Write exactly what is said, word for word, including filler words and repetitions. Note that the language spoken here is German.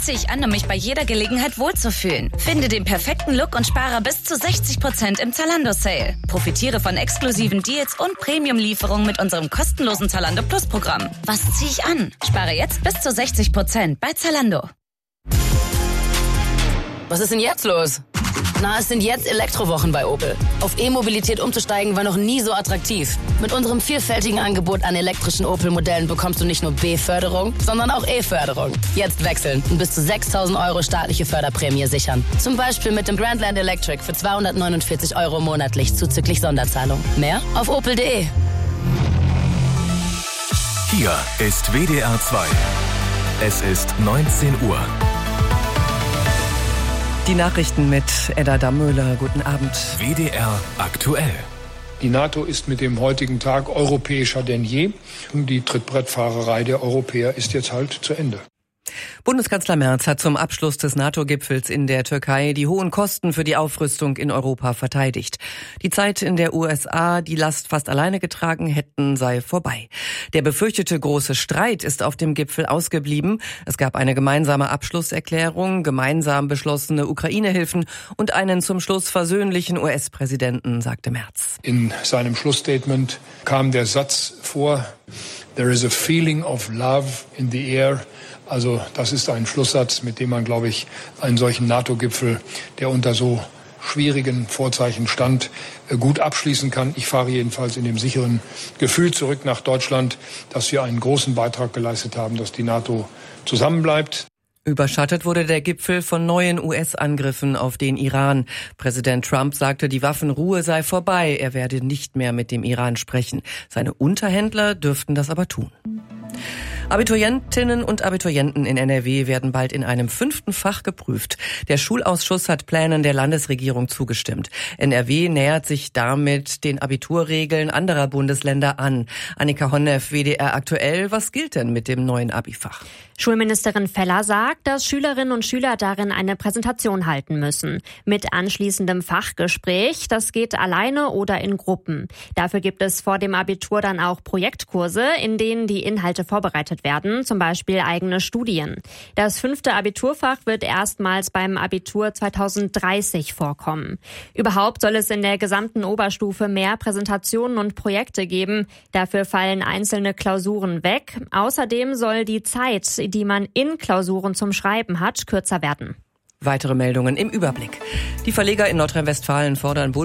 ziehe ich an, um mich bei jeder Gelegenheit wohlzufühlen? Finde den perfekten Look und spare bis zu sechzig Prozent im Zalando-Sale. Profitiere von exklusiven Deals und Premium-Lieferungen mit unserem kostenlosen Zalando Plus-Programm. Was ziehe ich an? Spare jetzt bis zu sechzig Prozent bei Zalando. Was ist denn jetzt los? Na, es sind jetzt Elektrowochen bei Opel. Auf E-Mobilität umzusteigen war noch nie so attraktiv. Mit unserem vielfältigen Angebot an elektrischen Opel-Modellen bekommst du nicht nur B-Förderung, sondern auch E-Förderung. Jetzt wechseln und bis zu sechstausend Euro staatliche Förderprämie sichern. Zum Beispiel mit dem Grandland Electric für zweihundertneunundvierzig Euro monatlich zuzüglich Sonderzahlung. Mehr auf opel punkt de. Hier ist W D R zwei. Es ist neunzehn Uhr. Die Nachrichten mit Edda Dammöhler. Guten Abend. W D R aktuell. Die NATO ist mit dem heutigen Tag europäischer denn je. Die Trittbrettfahrerei der Europäer ist jetzt halt zu Ende. Bundeskanzler Merz hat zum Abschluss des NATO-Gipfels in der Türkei die hohen Kosten für die Aufrüstung in Europa verteidigt. Die Zeit, in der U S A die Last fast alleine getragen hätten, sei vorbei. Der befürchtete große Streit ist auf dem Gipfel ausgeblieben. Es gab eine gemeinsame Abschlusserklärung, gemeinsam beschlossene Ukraine-Hilfen und einen zum Schluss versöhnlichen U S-Präsidenten, sagte Merz. In seinem Schlussstatement kam der Satz vor: There is a feeling of love in the air. Also das ist ein Schlusssatz, mit dem man, glaube ich, einen solchen NATO-Gipfel, der unter so schwierigen Vorzeichen stand, gut abschließen kann. Ich fahre jedenfalls in dem sicheren Gefühl zurück nach Deutschland, dass wir einen großen Beitrag geleistet haben, dass die NATO zusammenbleibt. Überschattet wurde der Gipfel von neuen U S-Angriffen auf den Iran. Präsident Trump sagte, die Waffenruhe sei vorbei. Er werde nicht mehr mit dem Iran sprechen. Seine Unterhändler dürften das aber tun. Abiturientinnen und Abiturienten in N R W werden bald in einem fünften Fach geprüft. Der Schulausschuss hat Plänen der Landesregierung zugestimmt. N R W nähert sich damit den Abiturregeln anderer Bundesländer an. Annika Honneff, W D R aktuell. Was gilt denn mit dem neuen Abifach? Schulministerin Feller sagt, dass Schülerinnen und Schüler darin eine Präsentation halten müssen. Mit anschließendem Fachgespräch. Das geht alleine oder in Gruppen. Dafür gibt es vor dem Abitur dann auch Projektkurse, in denen die Inhalte vorbereitet werden, zum Beispiel eigene Studien. Das fünfte Abiturfach wird erstmals beim Abitur zweitausenddreißig vorkommen. Überhaupt soll es in der gesamten Oberstufe mehr Präsentationen und Projekte geben. Dafür fallen einzelne Klausuren weg. Außerdem soll die Zeit, die man in Klausuren zum Schreiben hat, kürzer werden. Weitere Meldungen im Überblick. Die Verleger in Nordrhein-Westfalen fordern